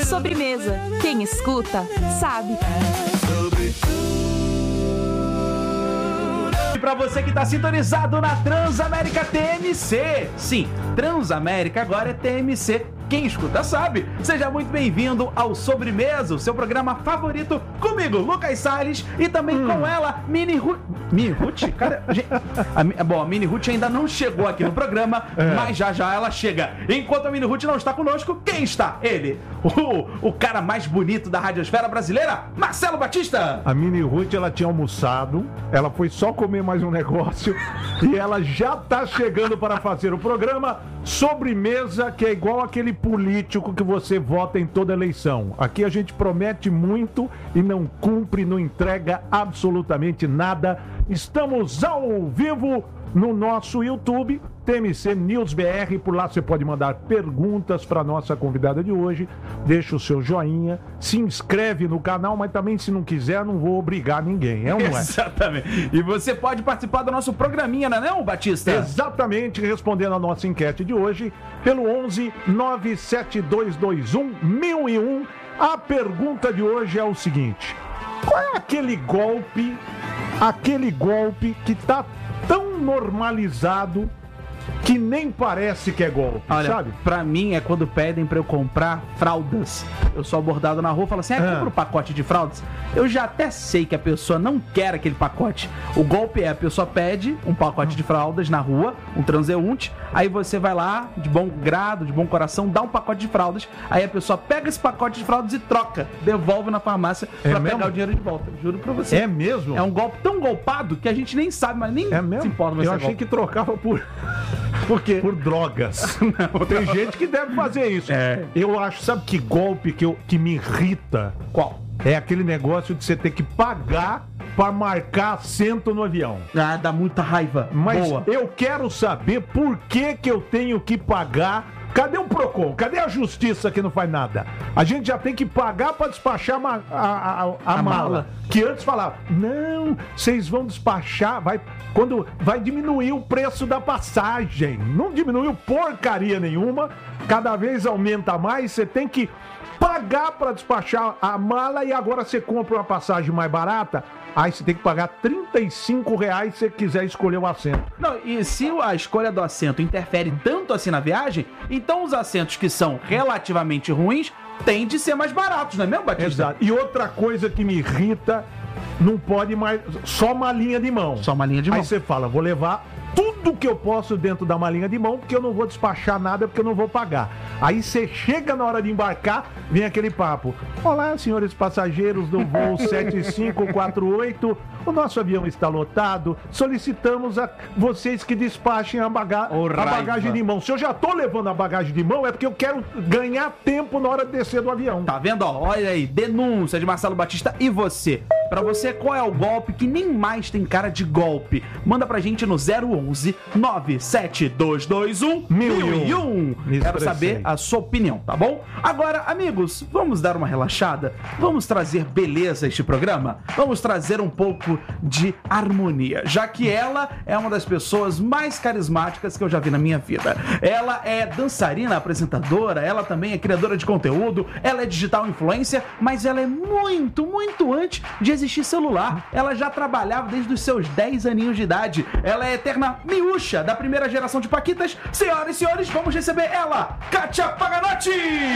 Sobremesa. Quem escuta, sabe. E para você que está sintonizado na Transamérica TMC. Sim, Transamérica agora é TMC. Quem escuta sabe. Seja muito bem-vindo ao Sobremesa, o seu programa favorito, comigo, Lucas Salles, e também com ela, Mini Ruth. Mini Ruth? Cara, a Mini Ruth ainda não chegou aqui no programa, mas já ela chega. Enquanto a Mini Ruth não está conosco, quem está? Ele, o cara mais bonito da radiosfera brasileira, Marcelo Batista. A Mini Ruth, ela tinha almoçado, ela foi só comer mais um negócio e ela já está chegando para fazer o programa Sobremesa, que é igual aquele político que você vota em toda eleição. Aqui a gente promete muito e não cumpre, não entrega absolutamente nada. Estamos ao vivo no nosso YouTube, TMC News BR. Por lá você pode mandar perguntas para nossa convidada de hoje. Deixa o seu joinha, se inscreve no canal, mas também, se não quiser, não vou obrigar ninguém, é ou não é? Exatamente. E você pode participar do nosso programinha, não é não, Batista? Exatamente, respondendo a nossa enquete de hoje, pelo 11 97221 1001. A pergunta de hoje é o seguinte: qual é aquele golpe que tá tão normalizado que nem parece que é golpe, olha, sabe? Pra mim é quando pedem pra eu comprar fraldas. Eu sou abordado na rua e falo assim, compra um pacote de fraldas. Eu já até sei que a pessoa não quer aquele pacote. O golpe é, a pessoa pede um pacote de fraldas na rua, um transeunte, aí você vai lá, de bom grado, de bom coração, dá um pacote de fraldas, aí a pessoa pega esse pacote de fraldas e troca, devolve na farmácia pra pegar o dinheiro de volta. Juro pra você. É mesmo? É um golpe tão golpado que a gente nem sabe, mas nem se importa. Eu achei que trocava por drogas. Não, tem gente que deve fazer isso. Eu acho, sabe que golpe que me irrita? Qual? É aquele negócio de você ter que pagar para marcar assento no avião. Ah, dá muita raiva. Mas boa. Eu quero saber por que eu tenho que pagar. Cadê o Procon? Cadê a justiça que não faz nada? A gente já tem que pagar para despachar a mala. Que antes falava, não, vocês vão despachar, quando vai diminuir o preço da passagem. Não diminuiu porcaria nenhuma, cada vez aumenta mais, você tem que pagar para despachar a mala e agora você compra uma passagem mais barata. Aí você tem que pagar R$35 se você quiser escolher o assento. Não, e se a escolha do assento interfere tanto assim na viagem, então os assentos que são relativamente ruins têm de ser mais baratos, não é mesmo, Batista? Exato. E outra coisa que me irrita, não pode mais, só malinha de mão. Só malinha de mão. Aí você fala, vou levar tudo que eu posso dentro da malinha de mão, porque eu não vou despachar nada, porque eu não vou pagar. Aí você chega na hora de embarcar, vem aquele papo. Olá, senhores passageiros do voo 7548, o nosso avião está lotado, solicitamos a vocês que despachem a bagagem de mão. Se eu já tô levando a bagagem de mão, é porque eu quero ganhar tempo na hora de descer do avião. Tá vendo, ó? Olha aí, denúncia de Marcelo Batista. E você? Pra você, qual é o golpe que nem mais tem cara de golpe? Manda pra gente no 011 97221 1001. Quero saber a sua opinião, tá bom? Agora, amigos, vamos dar uma relaxada? Vamos trazer beleza a este programa? Vamos trazer um pouco de harmonia, já que ela é uma das pessoas mais carismáticas que eu já vi na minha vida. Ela é dançarina, apresentadora, ela também é criadora de conteúdo, ela é digital influencer, mas ela é muito, muito antes de existir celular. Ela já trabalhava desde os seus 10 aninhos de idade. Ela é eterna miúcha da primeira geração de paquitas. Senhoras e senhores, vamos receber ela, Kátia Paganotti!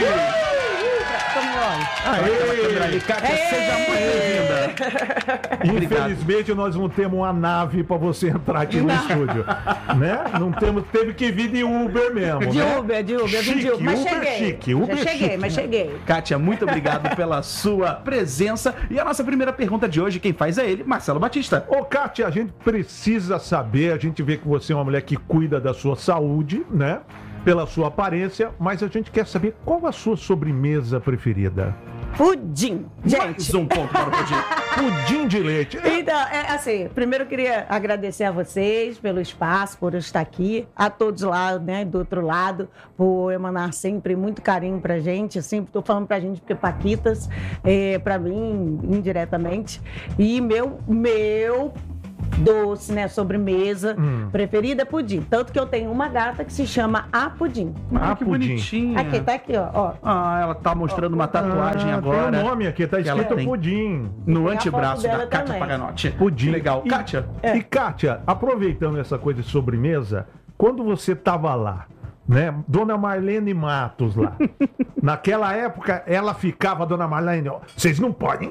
Kátia, seja muito bem-vinda. Infelizmente, nós não temos uma nave para você entrar aqui no estúdio, né? Não temos, teve que vir de Uber mesmo, de né? Uber, chique, mas Uber cheguei. chique, Uber Já cheguei, chique. mas cheguei. Kátia, muito obrigado pela sua presença. E a nossa primeira pergunta de hoje, quem faz é ele, Marcelo Batista. Ô, Kátia, a gente precisa saber, a gente vê que você é uma mulher que cuida da sua saúde, né? Pela sua aparência, mas a gente quer saber qual a sua sobremesa preferida. Pudim, gente. Mais um ponto para o pudim. Pudim de leite. Então, assim, primeiro eu queria agradecer a vocês pelo espaço, por eu estar aqui, a todos lá, né, do outro lado, por emanar sempre muito carinho pra gente. Eu sempre tô falando pra gente porque Paquitas, pra mim, indiretamente. E meu doce, né? Sobremesa. Preferida é pudim. Tanto que eu tenho uma gata que se chama A Pudim. Ah, que bonitinha. Aqui, tá aqui, ó. Ah, ela tá mostrando uma tatuagem agora. Tem o nome aqui, tá escrito pudim. No Tem a antebraço foto da dela Kátia também. Paganotti. Pudim. Legal. Kátia? E Kátia, aproveitando essa coisa de sobremesa, quando você tava lá, né, Dona Marlene Matos lá, naquela época ela ficava, Dona Marlene, ó, vocês não podem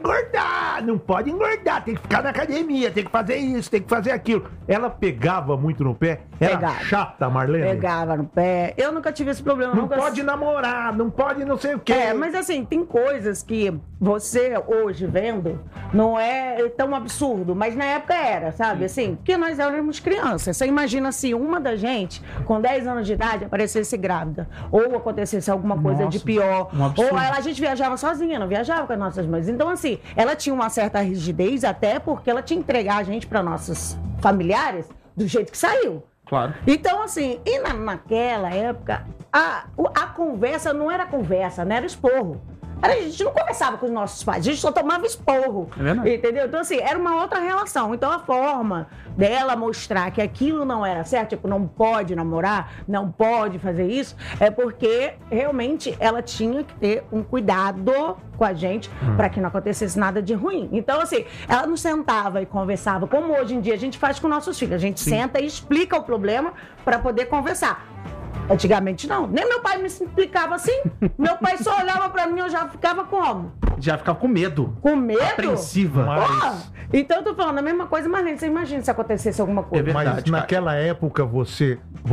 engordar, tem que ficar na academia, tem que fazer isso, tem que fazer aquilo. Ela pegava muito no pé, era Pegava. chata, Marlene. Pegava no pé. Eu nunca tive esse problema. Não nunca... pode namorar, não pode não sei o quê. Mas assim, tem coisas que você hoje vendo não é tão absurdo, mas na época era, sabe? Assim, porque nós éramos crianças. Você imagina se uma da gente, com 10 anos de idade, aparecesse grávida, ou acontecesse alguma coisa de pior, ou a gente viajava sozinha, não viajava com as nossas mães. Então, assim, ela tinha uma certa rigidez, até porque ela tinha que entregar a gente para nossos familiares do jeito que saiu. Claro. Então, assim, e naquela época, a conversa não era conversa, não era esporro. A gente não conversava com os nossos pais, a gente só tomava esporro. É verdade. Entendeu? Então, assim, era uma outra relação. Então, a forma dela mostrar que aquilo não era certo, tipo, não pode namorar, não pode fazer isso, é porque realmente ela tinha que ter um cuidado com a gente para que não acontecesse nada de ruim. Então, assim, ela não sentava e conversava, como hoje em dia a gente faz com nossos filhos. A gente senta e explica o problema para poder conversar. Antigamente não. Nem meu pai me explicava assim. Meu pai só olhava pra mim e eu já ficava como? Já ficava com medo. Com medo? Apreensiva. Então eu tô falando a mesma coisa, mas nem você imagina se acontecesse alguma coisa. É verdade, Mas naquela época você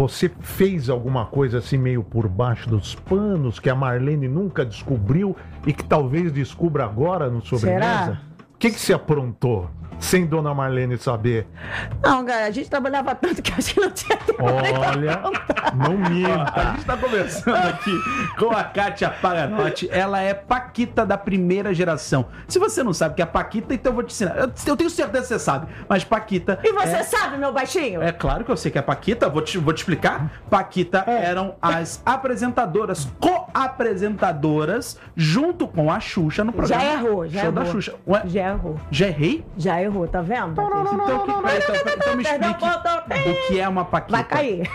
fez alguma coisa assim meio por baixo dos panos que a Marlene nunca descobriu e que talvez descubra agora no Sobremesa? Será? O que você aprontou? Sem Dona Marlene saber. Não, cara, a gente trabalhava tanto que acho que não tinha tempo. Olha, não minta. A gente tá conversando aqui com a Kátia Paganotti. Ela é Paquita da primeira geração. Se você não sabe o que é Paquita, então eu vou te ensinar. Eu tenho certeza que você sabe, mas Paquita... E você sabe, meu baixinho? É claro que eu sei que é Paquita, vou te explicar. Paquita eram as apresentadoras, co-apresentadoras, junto com a Xuxa no programa. Já errou, já Show errou. da Xuxa. Ué, Já errou. já errei? Já errou, tá vendo? Então me explique o que é uma Paquita. Vai cair.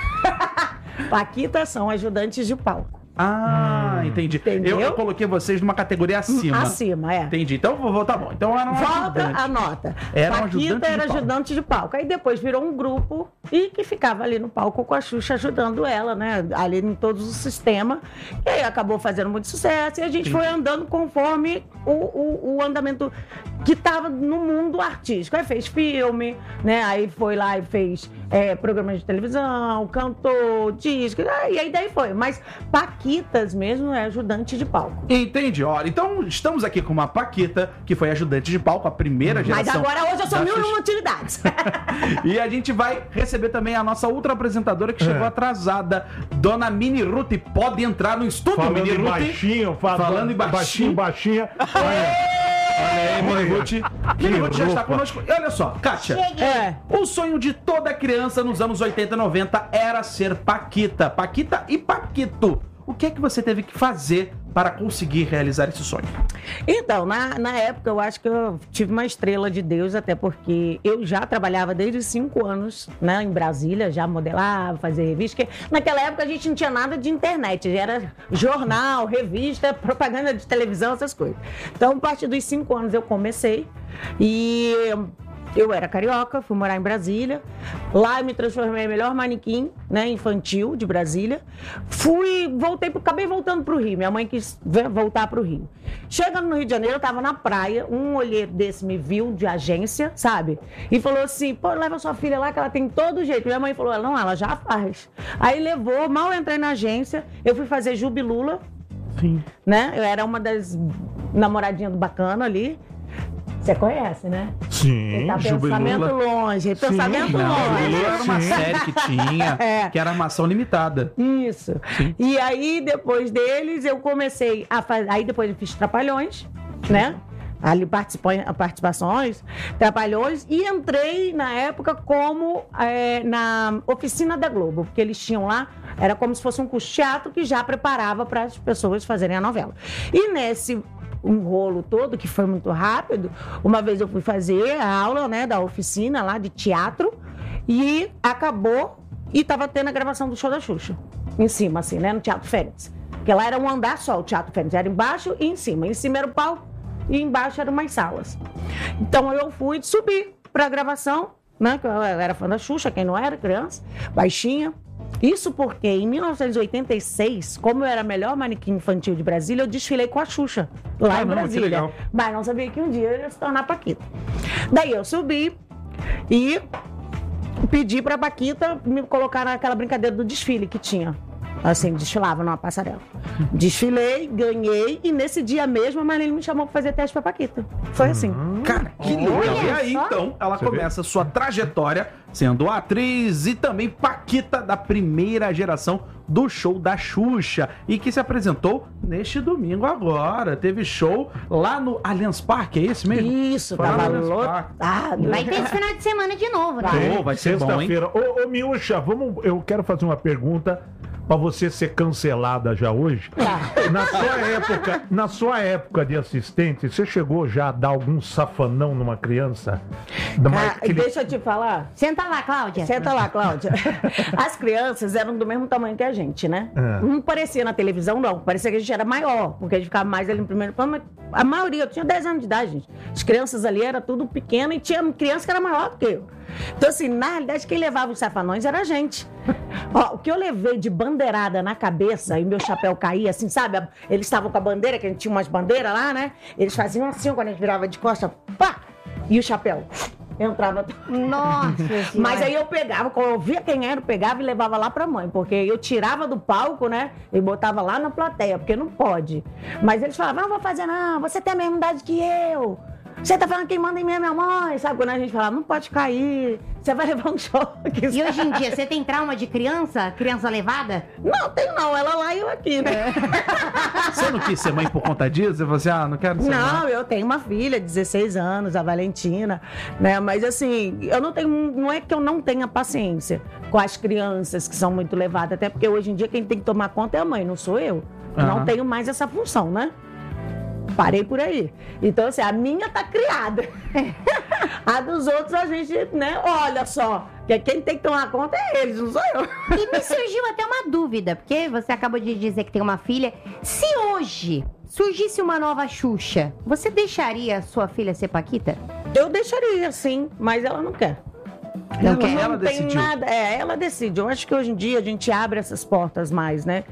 Paquita são ajudantes de palco. Ah, entendi. Entendeu? Eu coloquei vocês numa categoria acima. Acima, é. Entendi. Então vou tá bom. Então era um Volta ajudante. a nota. Era um Paquita ajudante de era palco. ajudante de palco. Aí depois virou um grupo e que ficava ali no palco com a Xuxa ajudando ela, né? Ali em todos os sistemas. E aí acabou fazendo muito sucesso e a gente foi andando conforme o andamento que estava no mundo artístico. Aí fez filme, né? Aí foi lá e fez programas de televisão, cantou, disco, e aí daí foi. Mas Paquitas mesmo é ajudante de palco. Entendi. Olha, então estamos aqui com uma Paquita, que foi ajudante de palco, a primeira Mas geração. agora hoje eu sou da mil e Xuxa. uma utilidades. E a gente vai receber também a nossa outra apresentadora que chegou atrasada, Dona Mini Ruth. Pode entrar no estúdio, Falando Mini em Ruth. baixinho, Falando em baixinho. baixinha. Olha aí, Mini Ruth. Mini Ruth já está roupa. conosco. E olha só, Kátia. O sonho de toda criança nos anos 80 e 90 era ser Paquita. Paquita e Paquito. O que é que você teve que fazer para conseguir realizar esse sonho? Então, na época, eu acho que eu tive uma estrela de Deus, até porque eu já trabalhava desde os 5 anos, né, em Brasília, já modelava, fazia revista, porque naquela época a gente não tinha nada de internet, já era jornal, revista, propaganda de televisão, essas coisas. Então, a partir dos 5 anos eu comecei e... eu era carioca, fui morar em Brasília. Lá eu me transformei em melhor manequim, né, infantil de Brasília. Acabei voltando pro Rio. Minha mãe quis voltar pro Rio. Chegando no Rio de Janeiro, eu tava na praia. Um olheiro desse me viu de agência, sabe? E falou assim: pô, leva sua filha lá que ela tem todo jeito. Minha mãe falou: não, ela já faz. Aí levou, mal entrei na agência. Eu fui fazer Jubilula. Sim. Né? Eu era uma das namoradinhas do Bacana ali. Você conhece, né? Sim, Ele tá pensamento longe, pensamento Não, longe. Jubilula era uma série que tinha, que era uma ação limitada. Isso. E aí, depois deles, eu comecei a fazer. Aí depois eu fiz Trapalhões, né? Ali participações, Trapalhões, e entrei na época como na oficina da Globo, porque eles tinham lá, era como se fosse um curso de teatro que já preparava para as pessoas fazerem a novela. E nesse um rolo todo, que foi muito rápido. Uma vez eu fui fazer a aula, né, da oficina lá de teatro, e acabou, e tava tendo a gravação do show da Xuxa, em cima, assim, né, no Teatro Fênix. Porque lá era um andar só, o Teatro Fênix, era embaixo e em cima. Em cima era o palco e embaixo eram umas salas. Então eu fui subir pra gravação, né, que eu era fã da Xuxa, quem não era, criança, baixinha. Isso porque em 1986, como eu era a melhor manequim infantil de Brasília, eu desfilei com a Xuxa, lá em Brasília. Que legal. Mas não sabia que um dia eu ia se tornar Paquita. Daí eu subi e pedi pra Paquita me colocar naquela brincadeira do desfile que tinha. Assim, desfilava numa passarela. Desfilei, ganhei, e nesse dia mesmo a Marlene me chamou pra fazer teste pra Paquita. Foi assim. Cara, que legal. E aí, então, ela começa a sua trajetória sendo atriz e também Paquita da primeira geração do show da Xuxa, e que se apresentou neste domingo agora. Teve show lá no Allianz Parque, é esse mesmo? Isso, tava lotado. Vai ter esse final de semana de novo, né? Vai ser bom, hein? Ô, Miúcha, eu quero fazer uma pergunta pra você ser cancelada já hoje. Na sua época de assistente, você chegou já a dar algum safanão numa criança? Deixa eu te falar. Senta lá, Cláudia. Senta lá, Cláudia. As crianças eram do mesmo tamanho que a gente, né? Não parecia na televisão, não. Parecia que a gente era maior, porque a gente ficava mais ali no primeiro plano, mas a maioria, eu tinha 10 anos de idade, gente. As crianças ali eram tudo pequeno e tinha criança que era maior do que eu. Então, assim, na realidade, quem levava os safanões era a gente. Ó, o que eu levei de bandeirada na cabeça e meu chapéu caía, assim, sabe? Eles estavam com a bandeira, que a gente tinha umas bandeiras lá, né? Eles faziam assim, quando a gente virava de costa, pá! E o chapéu entrava. Nossa! Mas aí eu pegava, quando eu via quem era, eu pegava e levava lá pra mãe, porque eu tirava do palco, né? E botava lá na plateia, porque não pode. Mas eles falavam, não vou fazer não, você tem a mesma idade que eu. Você tá falando quem manda em mim é minha mãe, sabe? Quando a gente fala, não pode cair, você vai levar um choque. E hoje em dia, você tem trauma de criança? Criança levada? Não, tenho não, ela lá e eu aqui, né? Você não quis ser mãe por conta disso? Você falou assim, não quero ser mãe. Não, eu tenho uma filha de 16 anos, a Valentina, né? Mas assim, não é que eu não tenha paciência com as crianças que são muito levadas, até porque hoje em dia quem tem que tomar conta é a mãe, não sou eu. Não tenho mais essa função, né? Parei por aí. Então, assim, a minha tá criada. A dos outros, a gente, né, olha só, que quem tem que tomar conta é eles, não sou eu. E me surgiu até uma dúvida, porque você acabou de dizer que tem uma filha. Se hoje surgisse uma nova Xuxa, você deixaria a sua filha ser Paquita? Eu deixaria, sim, mas ela não quer. Não quer? Não Ela tem decidiu. nada. Ela decide. Eu acho que hoje em dia a gente abre essas portas mais, né,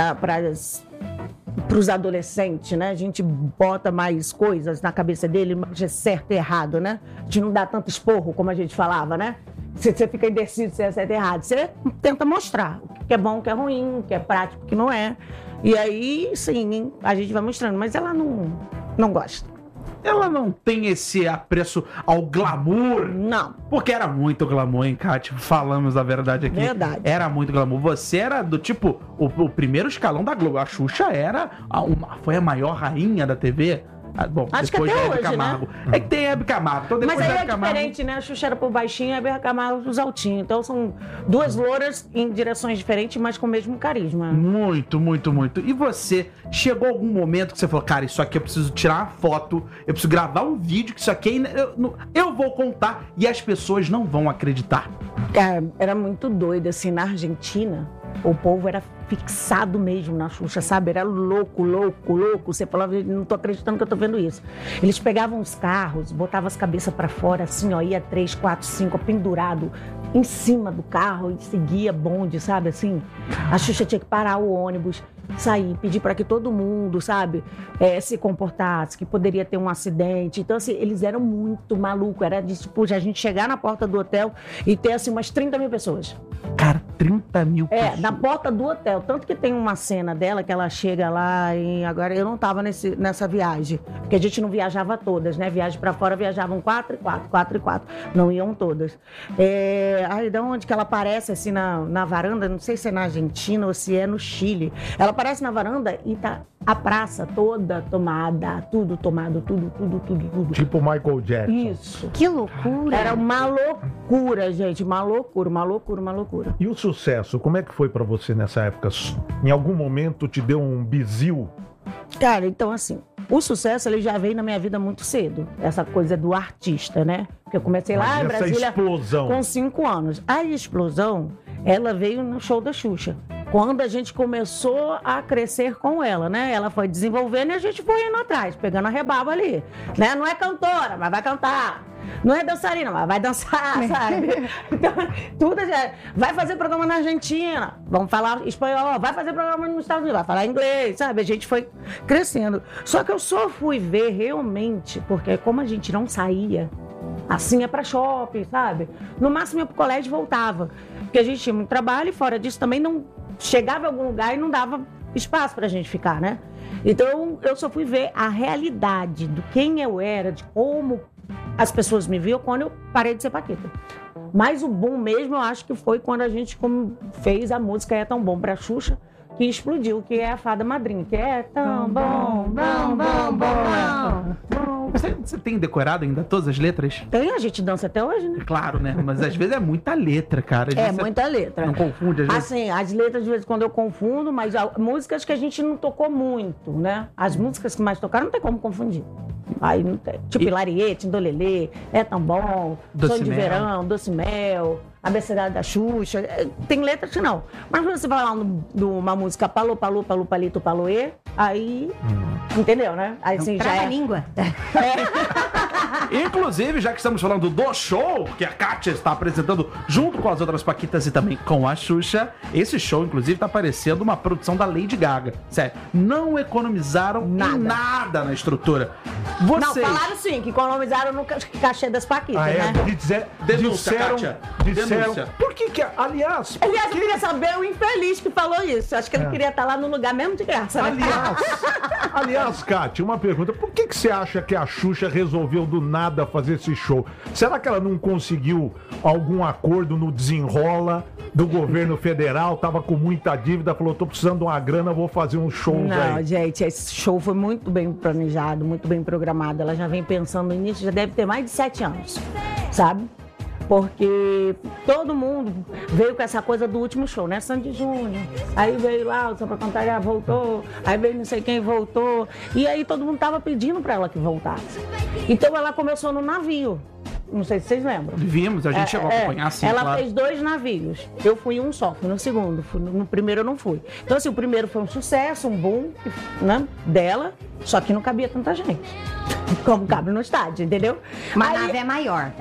para os adolescentes, né? A gente bota mais coisas na cabeça dele, mais é certo e errado, né? A gente não dá tanto esporro, como a gente falava, né? Você fica indeciso se é certo e errado. Você tenta mostrar o que é bom, o que é ruim, o que é prático, o que não é. E aí, sim, a gente vai mostrando. Mas ela não gosta. Ela não tem esse apreço ao glamour. Não. Porque era muito glamour, hein, Kátia? Falamos a verdade aqui. Verdade. Era muito glamour. Você era do tipo, o primeiro escalão da Globo. A Xuxa foi a maior rainha da TV. Bom, Acho depois que até da Hebe hoje, Camargo. né? É que tem Hebe Camargo. Então depois Mas aí da é Hebe Camargo... diferente, né? A Xuxa era pro baixinho e a Hebe Camargo pros altinhos. Então são duas louras em direções diferentes, mas com o mesmo carisma. Muito, muito, muito. E você, chegou algum momento que você falou, cara, isso aqui eu preciso tirar uma foto, eu preciso gravar um vídeo, que isso aqui eu vou contar e as pessoas não vão acreditar. Cara, era muito doido, assim, na Argentina, o povo era fixado mesmo na Xuxa, sabe? Era louco, louco, louco. Você falava, não tô acreditando que eu tô vendo isso. Eles pegavam os carros, botavam as cabeças pra fora, assim, ó, ia 3, 4, 5, pendurado em cima do carro e seguia bonde, sabe? Assim, a Xuxa tinha que parar o ônibus, sair, pedir para que todo mundo, sabe, se comportasse, que poderia ter um acidente. Então, assim, eles eram muito malucos. Era de, tipo, a gente chegar na porta do hotel e ter, assim, umas 30 mil pessoas. Cara, 30 mil pessoas. Na porta do hotel. Tanto que tem uma cena dela que ela chega lá e agora eu não tava nessa viagem, porque a gente não viajava todas, né? Viagem pra fora viajavam 4 e 4. Não iam todas. Aí, de onde que ela aparece, assim, na varanda, não sei se é na Argentina ou se é no Chile. Ela aparece na varanda e tá a praça toda tomada, tudo tomado, tudo. Tipo Michael Jackson. Isso. Que loucura. Era uma loucura, gente. Uma loucura. E o sucesso, como é que foi pra você nessa época? Em algum momento te deu um bizil? Cara, então assim, O sucesso, ele já veio na minha vida muito cedo. Essa coisa do artista, né? Porque eu comecei lá em Brasília explosão. com 5 anos. A explosão, ela veio no show da Xuxa. Quando a gente começou a crescer com ela, né? Ela foi desenvolvendo e a gente foi indo atrás, pegando a rebaba ali. Né? Não é cantora, mas vai cantar. Não é dançarina, mas vai dançar, sabe? Então, tudo já... Vai fazer programa na Argentina, vamos falar espanhol. Vai fazer programa nos Estados Unidos, vai falar inglês, sabe? A gente foi crescendo. Só que eu só fui ver realmente, porque como a gente não saía, assim é pra shopping, sabe? No máximo ia pro colégio e voltava. Porque a gente tinha muito trabalho e fora disso também não chegava em algum lugar e não dava espaço pra gente ficar, né? Então eu só fui ver a realidade do quem eu era, de como as pessoas me viam quando eu parei de ser paquita. Mas o boom mesmo eu acho que foi quando a gente fez a música É Tão Bom pra Xuxa, que explodiu, que é a Fada Madrinha, que é tão bom, bom, bom, bom. Você tem decorado ainda todas as letras? Tem, a gente dança até hoje, né? Claro, né? Mas às vezes é muita letra, cara. Às vezes muita letra. Não confunde, às vezes? Assim, as letras de vez em quando eu confundo, mas músicas que a gente não tocou muito, né? As músicas que mais tocaram não tem como confundir. Aí não tem. Tipo, Hilariete, Indolelê, É Tão Bom, Sonho de Verão, Doce Mel, Abecedário da Xuxa. Tem letras que não. Mas quando você vai lá numa música Palô, Palô, Palô, Palito, Paloê, aí... Entendeu, né? Aí assim, já é... língua. Inclusive, já que estamos falando do show que a Kátia está apresentando junto com as outras paquitas e também com a Xuxa, esse show, inclusive, tá parecendo uma produção da Lady Gaga. Sério, não economizaram em nada na estrutura. Vocês... Não, falaram sim, que economizaram no cachê das paquitas, né? Denúncia, Kátia. Disseram. Por que que... Aliás, eu queria saber o infeliz que falou isso. Acho que ele queria estar lá no lugar mesmo de graça, né? Aliás, Kátia, uma pergunta. Por que você acha que a Xuxa resolveu do nada fazer esse show? Será que ela não conseguiu algum acordo no desenrola do governo federal? Tava com muita dívida, falou, tô precisando de uma grana, vou fazer uns shows aí. Não, gente, esse show foi muito bem planejado, muito bem programado. Ela já vem pensando nisso, já deve ter mais de 7 anos, sabe? Porque todo mundo veio com essa coisa do último show, né? Sandy Júnior. Aí veio lá, o Samba Cantaria voltou. Aí veio não sei quem voltou. E aí todo mundo tava pedindo pra ela que voltasse. Então ela começou no navio. Não sei se vocês lembram. Vimos, a gente chegou a acompanhar, sim, ela claro. fez 2 navios. Eu fui um só, fui no segundo. No primeiro eu não fui. Então assim, o primeiro foi um sucesso, um boom, né, dela. Só que não cabia tanta gente. Como cabe no estádio, entendeu? Mas a nave é maior.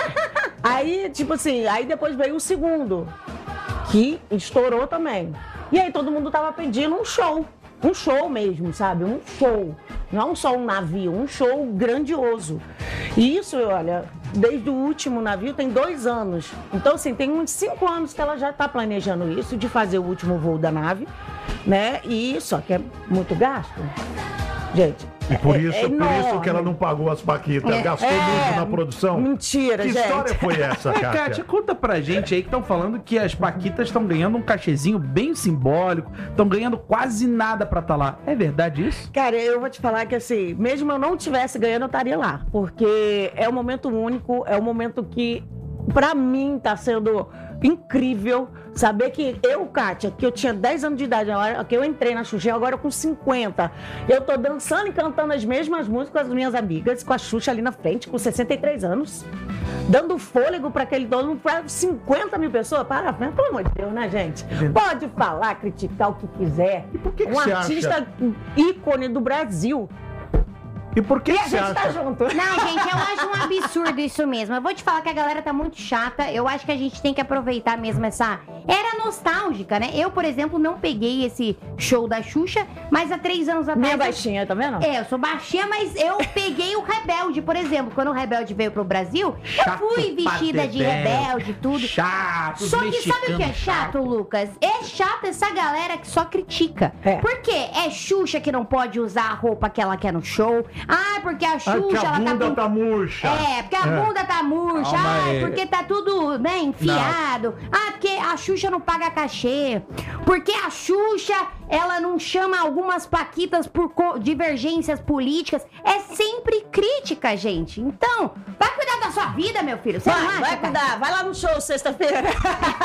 Aí, tipo assim, aí depois veio o segundo, que estourou também. E aí todo mundo tava pedindo um show mesmo, sabe? Um show. Não só um navio, um show grandioso. E isso, olha, desde o último navio tem 2 anos. Então, assim, tem uns 5 anos que ela já tá planejando isso, de fazer o último voo da nave, né? E só que é muito gasto. Gente, e por isso que ela não pagou as paquitas, gastou muito na produção. Mentira, que gente. Que história foi essa, Kátia? Kátia, conta pra gente aí que estão falando que as paquitas estão ganhando um cachezinho bem simbólico, estão ganhando quase nada pra estar lá. É verdade isso? Cara, eu vou te falar que assim, mesmo eu não estivesse ganhando, eu estaria lá. Porque é um momento único, é um momento que, pra mim, tá sendo incrível saber que eu, Kátia, que eu tinha 10 anos de idade na hora que eu entrei na Xuxa, agora com 50, eu tô dançando e cantando as mesmas músicas com as minhas amigas, com a Xuxa ali na frente, com 63 anos, dando fôlego para aquele dono, para 50 mil pessoas. Para, pelo amor de Deus, né, gente? Pode falar, criticar o que quiser. E por que um artista ícone do Brasil. E por que a você gente acha? tá junto. Não, gente, eu acho um absurdo isso mesmo. Eu vou te falar que a galera tá muito chata. Eu acho que a gente tem que aproveitar mesmo essa era nostálgica, né? Eu, por exemplo, não peguei esse show da Xuxa, mas há 3 anos atrás... Meia baixinha, tá vendo? Eu sou baixinha, mas eu peguei o Rebelde, por exemplo. Quando o Rebelde veio pro Brasil, Chato eu fui vestida de rebelde, tudo. Chato, Só que sabe o que é chato, Lucas? É chato essa galera que só critica. Por quê? É Xuxa que não pode usar a roupa que ela quer no show. Ah, porque a Xuxa, que a ela bunda tá murcha. porque a bunda tá murcha. Porque tá tudo, né, enfiado. Ah, porque a Xuxa não paga cachê. Porque a Xuxa, ela não chama algumas paquitas por divergências políticas. É sempre crítica, gente. Então, vai cuidar da sua vida, meu filho. Você não acha, vai cuidar. Vai lá no show sexta-feira.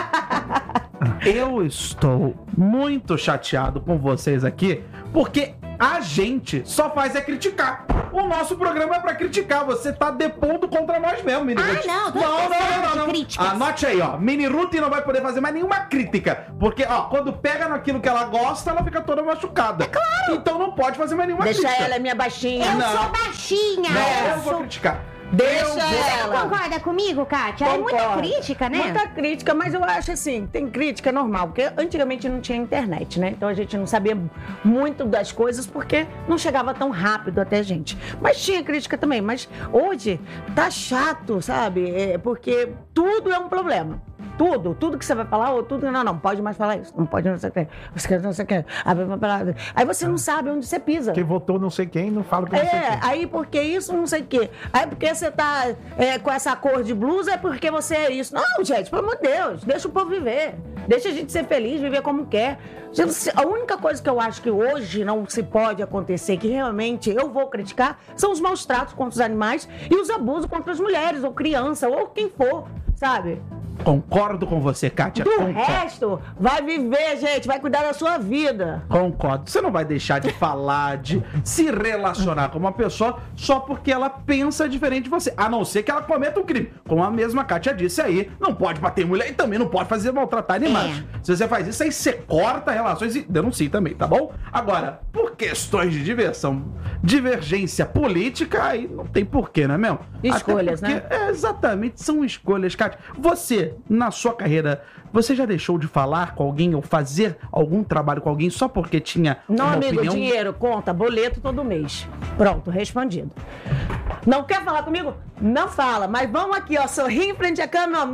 Eu estou muito chateado com vocês aqui, porque A gente só faz é criticar. O nosso programa é pra criticar. Você tá depondo contra nós mesmo, Mini Ruth. Não. Críticas. Anote aí, ó. Mini Ruth não vai poder fazer mais nenhuma crítica. Porque, ó, quando pega naquilo que ela gosta, ela fica toda machucada. É claro. Então não pode fazer mais nenhuma crítica. Deixa ela, é minha baixinha. Eu sou baixinha. Eu vou criticar. Deixa Você ela. concorda comigo, Kátia? É muita Concordo. crítica, né? Muita crítica, mas eu acho assim, tem crítica normal, porque antigamente não tinha internet, né? Então a gente não sabia muito das coisas porque não chegava tão rápido até a gente. Mas tinha crítica também, mas hoje tá chato, sabe? Porque tudo é um problema. Tudo que você vai falar, ou tudo, não pode mais falar isso, não pode não sei o que, você não sei o que. Aí você não sabe onde você pisa. Quem votou não sei quem, não fala com não sei quem. Aí porque isso, não sei o quê. Aí porque você tá com essa cor de blusa, é porque você é isso. Não, gente, pelo amor de Deus, deixa o povo viver. Deixa a gente ser feliz, viver como quer. A única coisa que eu acho que hoje não se pode acontecer, que realmente eu vou criticar, são os maus tratos contra os animais e os abusos contra as mulheres, ou criança, ou quem for, sabe? Concordo com você, Kátia. Do resto, vai viver, gente, vai cuidar da sua vida. Concordo. Você não vai deixar de falar, de se relacionar com uma pessoa só porque ela pensa diferente de você. A não ser que ela cometa um crime. Como a mesma Kátia disse aí, não pode bater em mulher e também não pode fazer maltratar animais. Se você faz isso, aí você corta relações e denuncia também, tá bom? Agora, por questões de divergência política, aí não tem porquê, não é mesmo? Escolhas, né? Exatamente, são escolhas, Kátia. Você, na sua carreira, você já deixou de falar com alguém ou fazer algum trabalho com alguém só porque tinha não, uma amigo, opinião? Dinheiro, conta, boleto todo mês. Pronto, respondido. Não quer falar comigo? Não fala, mas vamos aqui, ó, sorrir em frente à câmera,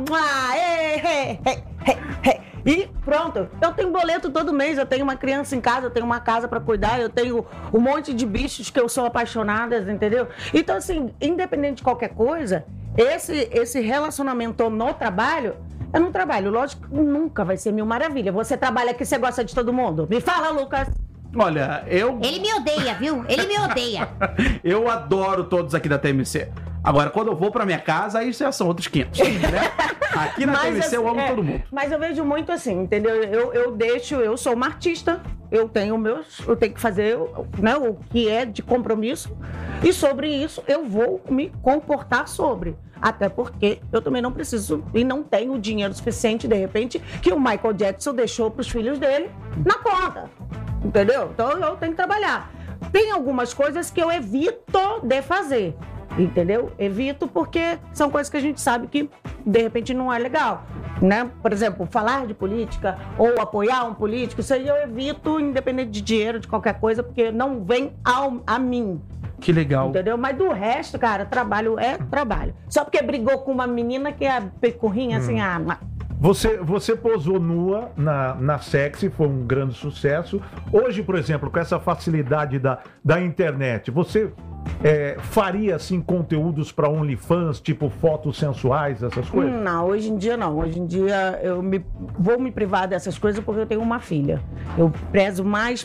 e pronto. Eu tenho boleto todo mês, eu tenho uma criança em casa, eu tenho uma casa pra cuidar, eu tenho um monte de bichos que eu sou apaixonada, entendeu? Então, assim, independente de qualquer coisa, esse relacionamento no trabalho é no trabalho. Lógico que nunca vai ser mil maravilha. Você trabalha aqui, você gosta de todo mundo? Me fala, Lucas. Olha, Ele me odeia, viu? Ele me odeia. Eu adoro todos aqui da TMC. Agora, quando eu vou pra minha casa, aí já são outros 500, né? Aqui na TMC assim, eu amo todo mundo. Mas eu vejo muito assim, entendeu? Eu sou uma artista, eu tenho que fazer, né, o que é de compromisso, e sobre isso eu vou me comportar sobre. Até porque eu também não preciso e não tenho dinheiro suficiente, de repente, que o Michael Jackson deixou pros filhos dele na conta. Entendeu? Então eu tenho que trabalhar. Tem algumas coisas que eu evito de fazer. Entendeu? Evito porque são coisas que a gente sabe que de repente não é legal, né? Por exemplo, falar de política ou apoiar um político, isso aí eu evito, independente de dinheiro, de qualquer coisa, porque não vem a mim. Que legal. Entendeu? Mas do resto, cara, trabalho é trabalho. Só porque brigou com uma menina que é pecurrinha, assim, Você posou nua na Sexy, foi um grande sucesso. Hoje, por exemplo, com essa facilidade da internet, você faria, assim, conteúdos para OnlyFans, tipo fotos sensuais, essas coisas? Não, hoje em dia não. Hoje em dia eu vou me privar dessas coisas porque eu tenho uma filha. Eu prezo mais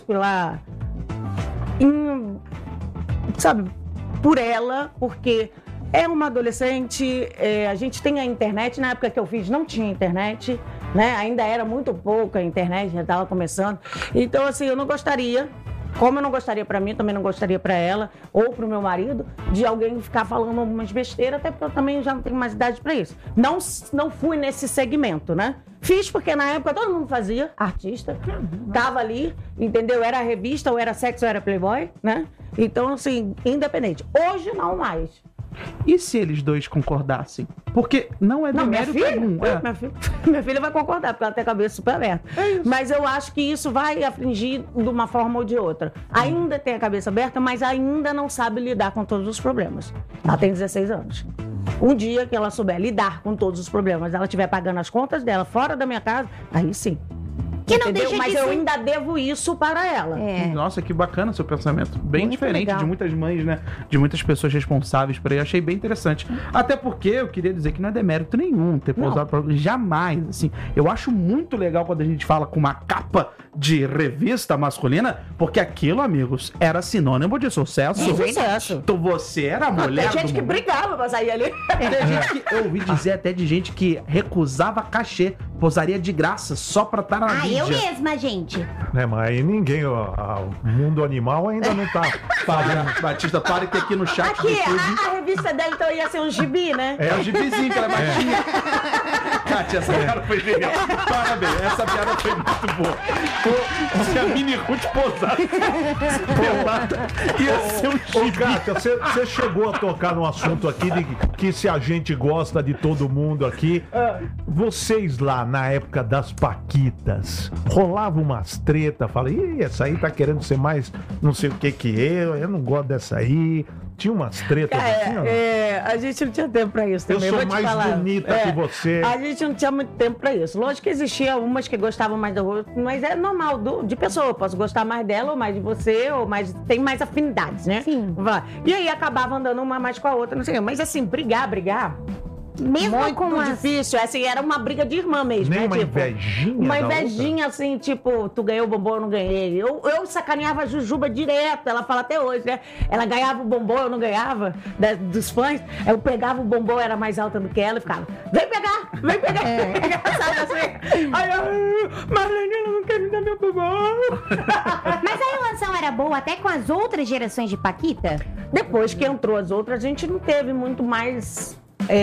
por ela, porque é uma adolescente, a gente tem a internet, na época que eu fiz não tinha internet, né? Ainda era muito pouca a internet, já estava começando. Então, assim, eu não gostaria, como eu não gostaria pra mim, também não gostaria pra ela, ou pro meu marido, de alguém ficar falando algumas besteiras, até porque eu também já não tenho mais idade pra isso. Não fui nesse segmento, né? Fiz porque na época todo mundo fazia, artista, tava ali, entendeu? Era revista, ou era Sexy, ou era Playboy, né? Então, assim, independente. Hoje não mais. E se eles dois concordassem? Porque não é demérito algum. Minha filha vai concordar, porque ela tem a cabeça super aberta. Mas eu acho que isso vai afligir de uma forma ou de outra. Ainda tem a cabeça aberta, mas ainda não sabe lidar com todos os problemas. Ela tem 16 anos. Um dia que ela souber lidar com todos os problemas, ela estiver pagando as contas dela fora da minha casa, aí sim. Que não deixa Mas eu ainda devo isso para ela. Nossa, que bacana seu pensamento. Bem Muito diferente legal. de muitas mães, né? De muitas pessoas responsáveis por aí. Achei bem interessante. Até porque eu queria dizer que não é demérito nenhum ter pousado pra... Jamais, assim. Eu acho muito legal quando a gente fala com uma capa de revista masculina, porque aquilo, amigos, era sinônimo de sucesso. Sucesso. Então você era a mulher Tem gente que momento. brigava pra sair ali. Tem gente que, eu ouvi dizer até de gente que recusava cachê posaria de graça só pra estar na mídia. Eu mesma, gente. Mas aí ninguém, o mundo animal ainda não tá fazendo. Batista, para que aqui no chat Aqui, a revista dela então ia ser um gibi, né? É o gibizinho que ela baixinha. Kátia, essa piada foi genial. Parabéns, essa piada foi muito boa. Se a Mini Ruth pousasse pelada, ia ser um gibi. Ô, Kátia, você chegou a tocar no assunto aqui de que se a gente gosta de todo mundo aqui, vocês lá na época das paquitas, rolava umas treta, fala, ih, essa aí tá querendo ser mais não sei o que eu não gosto dessa aí. Tinha umas tretas assim, ó. A gente não tinha tempo pra isso também. Eu sou mais bonita que você. A gente não tinha muito tempo pra isso. Lógico que existia umas que gostavam mais da outra, mas é normal de pessoa. Eu posso gostar mais dela, ou mais de você, ou mais. Tem mais afinidades, né? Sim. E aí acabava andando uma mais com a outra, não sei. Mas assim, brigar. Mesmo muito com as... difícil, assim, era uma briga de irmã mesmo. Nem né? uma invejinha Uma da invejinha, assim, tipo, tu ganhou o bombom, eu não ganhei. Eu sacaneava a Jujuba direto, ela fala até hoje, né? Ela ganhava o bombom, eu não ganhava, dos fãs. Eu pegava o bombom, era mais alta do que ela e ficava, vem pegar! Sabe assim? Aí eu, Marlene, ela não quer me dar meu bombom. Mas a relação era boa até com as outras gerações de paquita? Depois que entrou as outras, a gente não teve muito mais...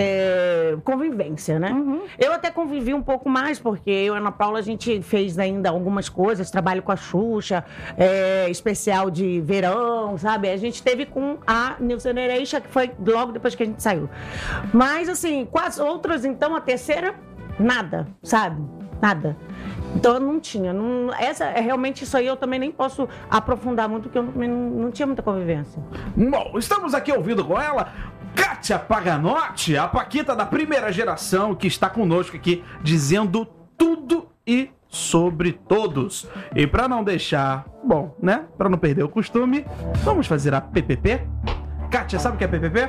convivência, né? Eu até convivi um pouco mais, porque eu e a Ana Paula, a gente fez ainda algumas coisas, trabalho com a Xuxa, especial de verão, sabe? A gente teve com a New Generation, que foi logo depois que a gente saiu. Mas, assim, com as outras, então, a terceira, nada, sabe? Nada. Então, eu não tinha. Realmente, isso aí eu também nem posso aprofundar muito, porque eu não tinha muita convivência. Bom, estamos aqui ouvindo com ela Kátia Paganotti, a paquita da primeira geração, que está conosco aqui, dizendo tudo e sobre todos. E para não deixar, bom, né? Para não perder o costume, vamos fazer a PPP? Kátia, sabe o que é PPP?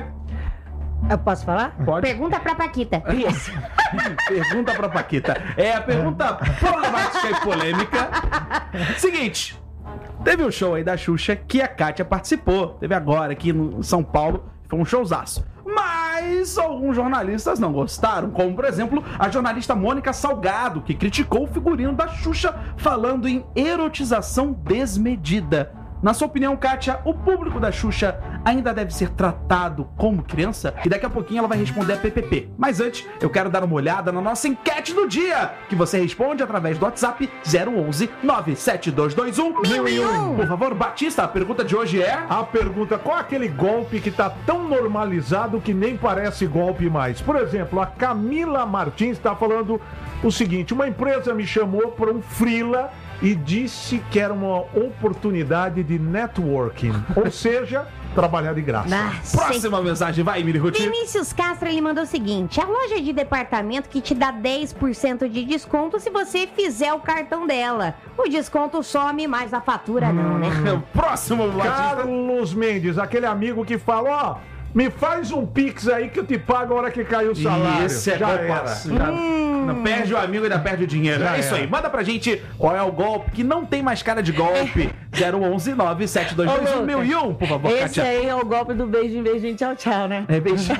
Eu posso falar? Pode. Pergunta pra Paquita. Isso. Pergunta pra Paquita. É a pergunta problemática e polêmica. Seguinte, teve um show aí da Xuxa que a Kátia participou. Teve agora aqui no São Paulo. Foi um showzaço. Mas alguns jornalistas não gostaram, como, por exemplo, a jornalista Mônica Salgado, que criticou o figurino da Xuxa falando em erotização desmedida. Na sua opinião, Kátia, o público da Xuxa ainda deve ser tratado como criança? E daqui a pouquinho ela vai responder a PPP. Mas antes, eu quero dar uma olhada na nossa enquete do dia, que você responde através do WhatsApp 011 97221 1001. Por favor, Batista, a pergunta de hoje é... A pergunta, qual é aquele golpe que tá tão normalizado que nem parece golpe mais? Por exemplo, a Camila Martins está falando o seguinte, uma empresa me chamou para um freela e disse que era uma oportunidade de networking, ou seja, trabalhar de graça. Próxima mensagem, vai, Miri Ruth. Vinícius Castro, ele mandou o seguinte, a loja de departamento que te dá 10% de desconto se você fizer o cartão dela. O desconto some, mas a fatura não, né? Próximo, Batista. Carlos Mendes, aquele amigo que fala, ó, me faz um pix aí que eu te pago a hora que caiu o salário. Esse é já golpe. era. Não perde o amigo e ainda perde o dinheiro. Já é isso era. aí. Manda pra gente qual é o golpe que não tem mais cara de golpe. 011 97221 1001, por favor, Esse Kátia. aí é o golpe do beijinho, beijinho, tchau, tchau, né? É beijinho.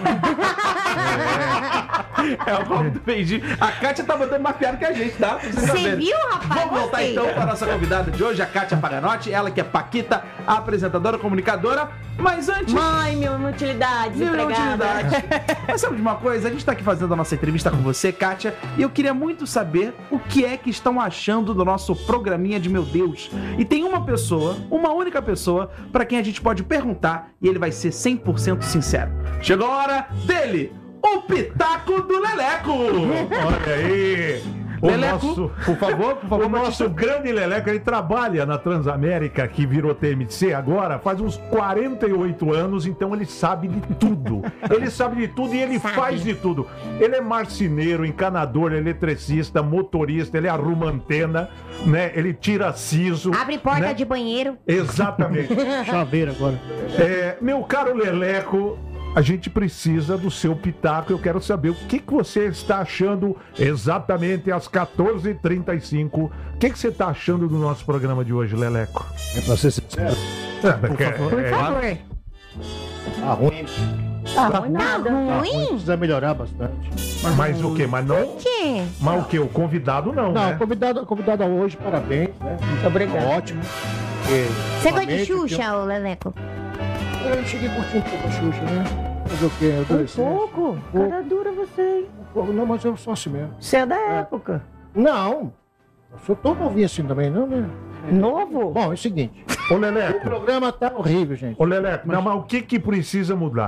É o golpe do beijinho. A Kátia tá botando mais piada que a gente, tá? Você viu, rapaz? Vamos voltar Gostei. então para a nossa convidada de hoje, a Kátia Paganotti. Ela que é Paquita, apresentadora, comunicadora. Mas antes... Mãe, mil inutilidades, Mil empregada. utilidade. Mas sabe de uma coisa? A gente tá aqui fazendo a nossa entrevista com você, Kátia, e eu queria muito saber o que é que estão achando do nosso programinha de Meu Deus. E tem uma pessoa, uma única pessoa, pra quem a gente pode perguntar e ele vai ser 100% sincero. Chegou a hora dele, o Pitaco do Leleco. Olha aí. Leleco, por favor, O nosso grande Leleco, ele trabalha na Transamérica, que virou TMC agora, faz uns 48 anos, então ele sabe de tudo. Ele sabe de tudo e ele faz de tudo. Ele é marceneiro, encanador, eletricista, motorista, ele arruma antena, né? Ele tira siso. Abre porta né? de banheiro. Exatamente. Chaveiro agora. Meu caro Leleco, a gente precisa do seu pitaco. Eu quero saber o que você está achando exatamente às 14h35. O que você está achando do nosso programa de hoje, Leleco? É pra ser sincero? Por Por favor. Tá ruim. Tá ruim nada. Ruim? Precisa melhorar bastante. Mas o quê? Mas não... O quê? Mas o quê? O convidado não, Não, né? convidada hoje, parabéns, né? Muito obrigado. Ótimo. Você gosta de Xuxa, ô Leleco? Eu cheguei a curtir um pouco a Xuxa, né? Fazer o quê? Um pouco? Cara dura você, hein? Não, mas eu sou assim mesmo. Você é da época. Não. Eu sou tão novinho assim também, não, né? Novo? Bom, é o seguinte. Ô, O Leleco. programa tá horrível, gente. Ô, Leleco, não, mas o que precisa mudar?